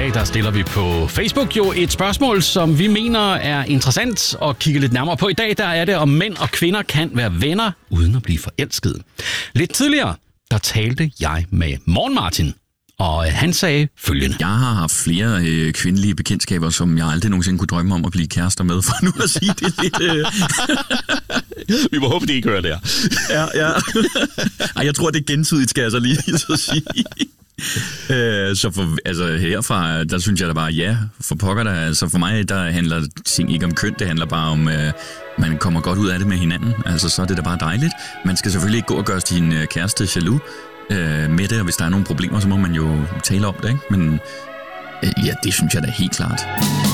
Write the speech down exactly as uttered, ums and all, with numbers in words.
dag der stiller vi på Facebook jo et spørgsmål, som vi mener er interessant at kigge lidt nærmere på. I dag der er det, om mænd og kvinder kan være venner uden at blive forelskede. Lidt tidligere, der talte jeg med Morgen Martin, og han sagde følgende. Jeg har haft flere øh, kvindelige bekendtskaber, som jeg aldrig nogensinde kunne drømme om at blive kærester med, for nu at sige det lidt... Øh... Vi må håbe, de ikke hører det her. Ja, ja. Ej, jeg tror, det er gensidigt, skal jeg så lige så sige. øh, så for, altså, herfra, der synes jeg da bare, ja, for pokker der. Altså for mig, der handler ting ikke om køn, det handler bare om... Øh, man kommer godt ud af det med hinanden. Altså, så er det da bare dejligt. Man skal selvfølgelig ikke gå og gøre sin øh, kæreste jaloux øh, med det, og hvis der er nogle problemer, så må man jo tale om det, ikke? Men øh, ja, det synes jeg da helt klart.